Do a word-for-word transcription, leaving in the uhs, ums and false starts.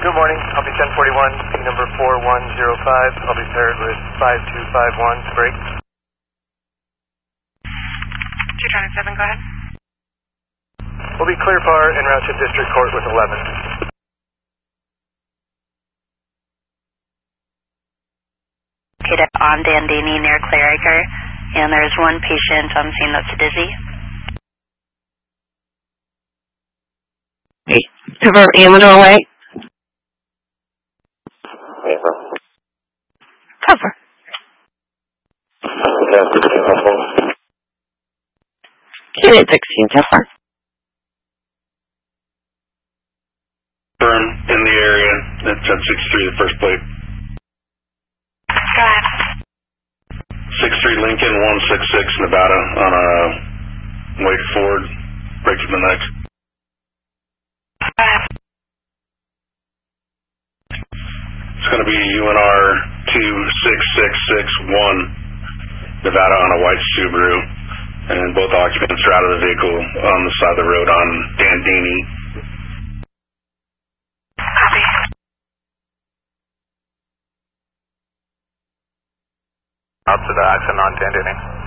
Good morning. I'll be ten forty-one, P number four one zero five. I'll be paired with five two five one. Break. two twenty-seven, go ahead. We'll be clear par en route to District Court with eleven. Located on Dandini near Clearacre, and there's one patient on scene that's dizzy. Hey, cover Amador away. Cover. Cover. Unit sixteen, so far. Firm in the area. That's at six three, the first plate. Go ahead. six three Lincoln, one six six Nevada on a Wake Ford. Breaking the next. Go ahead. It's going to be U N R two six six six one Nevada on a white Subaru. And both occupants are out of the vehicle on the side of the road on Dandini. Copy. Out to the accident on Dandini.